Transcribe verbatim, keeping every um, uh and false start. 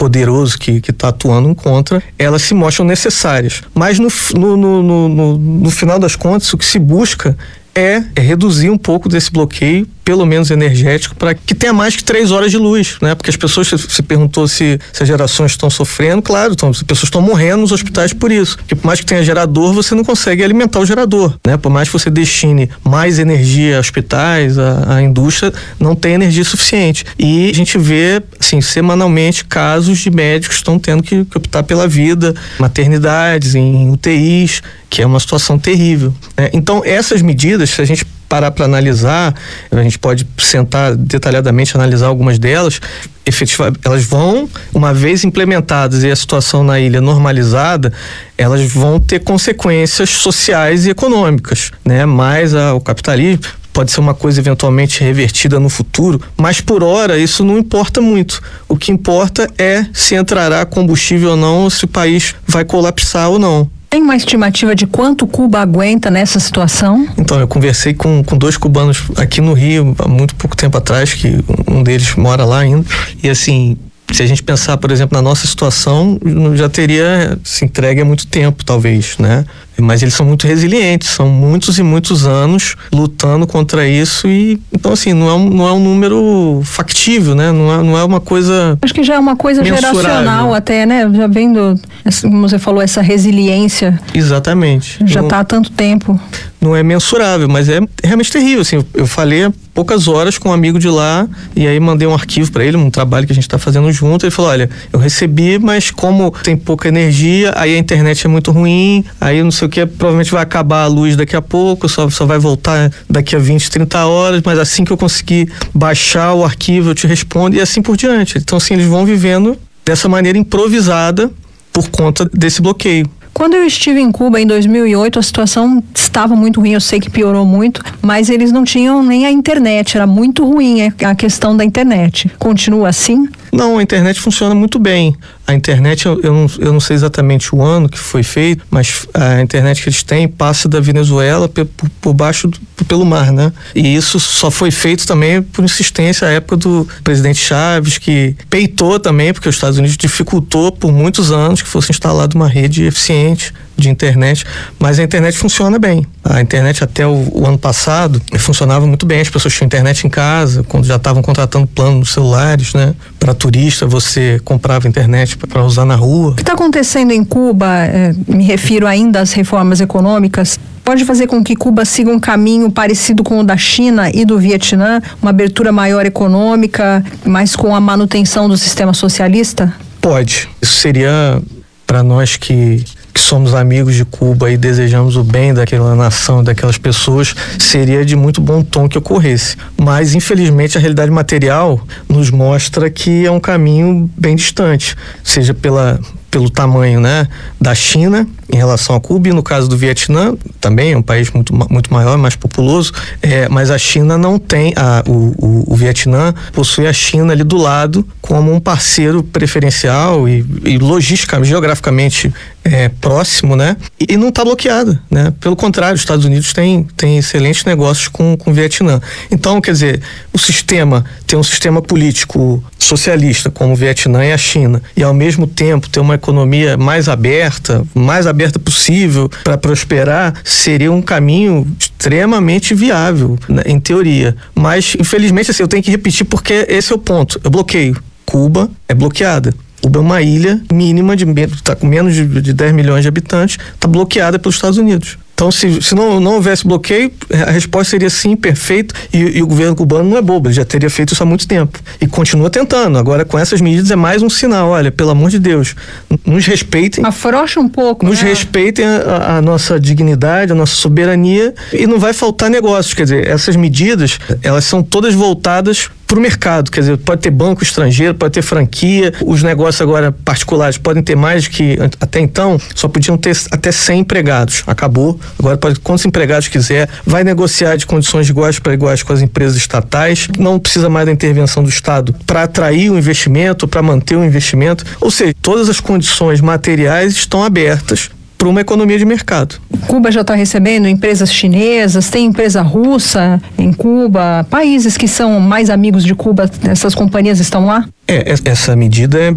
poderoso que está atuando contra, elas se mostram necessárias. Mas no, no, no, no, no final das contas, o que se busca é, é reduzir um pouco desse bloqueio, pelo menos energético, para que tenha mais que três horas de luz, né? Porque as pessoas, você perguntou se, se as gerações estão sofrendo, claro, então, as pessoas estão morrendo nos hospitais por isso, porque por mais que tenha gerador, você não consegue alimentar o gerador, né? Por mais que você destine mais energia a hospitais, a, a indústria, não tem energia suficiente. E a gente vê, assim, semanalmente casos de médicos que estão tendo que, que optar pela vida, maternidades, em U T Is, que é uma situação terrível, né? Então, essas medidas, se a gente parar para analisar, a gente pode sentar detalhadamente, analisar algumas delas, efetivamente, elas vão, uma vez implementadas e a situação na ilha normalizada, elas vão ter consequências sociais e econômicas, né? Mais a, o capitalismo pode ser uma coisa eventualmente revertida no futuro, mas por hora isso não importa muito. O que importa é se entrará combustível ou não, se o país vai colapsar ou não. Tem uma estimativa de quanto Cuba aguenta nessa situação? Então, eu conversei com, com dois cubanos aqui no Rio, há muito pouco tempo atrás, que um deles mora lá ainda, e assim, se a gente pensar, por exemplo, na nossa situação, já teria se entregue há muito tempo, talvez, né? Mas eles são muito resilientes, são muitos e muitos anos lutando contra isso e, então assim, não é um, não é um número factível, né? Não é, não é uma coisa Acho que já é uma coisa mensurável. Geracional até, né? Já vendo, como você falou, essa resiliência. Exatamente. Já está há tanto tempo. Não é mensurável, mas é realmente terrível, assim, eu, eu falei há poucas horas com um amigo de lá e aí mandei um arquivo para ele, um trabalho que a gente está fazendo junto, ele falou, olha, eu recebi, mas como tem pouca energia, aí a internet é muito ruim, aí não sei o que, provavelmente vai acabar a luz daqui a pouco, só, só vai voltar daqui a vinte, trinta horas, mas assim que eu conseguir baixar o arquivo eu te respondo e assim por diante. Então assim, eles vão vivendo dessa maneira improvisada por conta desse bloqueio. Quando eu estive em Cuba em dois mil e oito, a situação estava muito ruim, eu sei que piorou muito, mas eles não tinham nem a internet, era muito ruim a questão da internet. Continua assim? Não, a internet funciona muito bem. A internet, eu, eu, não, eu não sei exatamente o ano que foi feito, mas a internet que eles têm passa da Venezuela por, por baixo, do, pelo mar, né? E isso só foi feito também por insistência à época do presidente Chaves, que peitou também, porque os Estados Unidos dificultou por muitos anos que fosse instalada uma rede eficiente de internet, mas a internet funciona bem. A internet até o, o ano passado funcionava muito bem, as pessoas tinham internet em casa, quando já estavam contratando plano nos celulares, né? Para turista, você comprava internet para usar na rua. O que está acontecendo em Cuba, é, me refiro ainda às reformas econômicas, pode fazer com que Cuba siga um caminho parecido com o da China e do Vietnã, uma abertura maior econômica, mas com a manutenção do sistema socialista? Pode. Isso seria, para nós que que somos amigos de Cuba e desejamos o bem daquela nação, daquelas pessoas, seria de muito bom tom que ocorresse. Mas, infelizmente, a realidade material nos mostra que é um caminho bem distante, seja pela, pelo tamanho, né, da China em relação a Cuba, e no caso do Vietnã, também é um país muito, muito maior, mais populoso, é, mas a China não tem, a, o, o, o Vietnã possui a China ali do lado como um parceiro preferencial e, e logisticamente, geograficamente é, próximo, né? E, e não está bloqueada, né? Pelo contrário, os Estados Unidos têm tem excelentes negócios com, com o Vietnã. Então, quer dizer, o sistema, ter um sistema político socialista como o Vietnã e a China, e ao mesmo tempo ter uma economia mais aberta, mais aberta possível para prosperar, seria um caminho extremamente viável, né, em teoria. Mas, infelizmente, assim, eu tenho que repetir porque esse é o ponto. Eu bloqueio. Cuba é bloqueada. Cuba é uma ilha mínima, de, tá com menos de, de dez milhões de habitantes, está bloqueada pelos Estados Unidos. Então, se, se não, não houvesse bloqueio, a resposta seria sim, perfeito, e, e o governo cubano não é bobo, ele já teria feito isso há muito tempo. E continua tentando. Agora, com essas medidas, é mais um sinal, olha, pelo amor de Deus, nos respeitem. Afrouxa um pouco, Nos né? respeitem a, a nossa dignidade, a nossa soberania, e não vai faltar negócios. Quer dizer, essas medidas, elas são todas voltadas para o mercado, quer dizer, pode ter banco estrangeiro, pode ter franquia, os negócios agora particulares podem ter mais que, até então, só podiam ter até cem empregados, acabou, agora pode, quantos empregados quiser, vai negociar de condições iguais para iguais com as empresas estatais, não precisa mais da intervenção do Estado para atrair o investimento, para manter o investimento, ou seja, todas as condições materiais estão abertas para uma economia de mercado. Cuba já está recebendo empresas chinesas, tem empresa russa em Cuba, países que são mais amigos de Cuba, essas companhias estão lá? É, essa medida é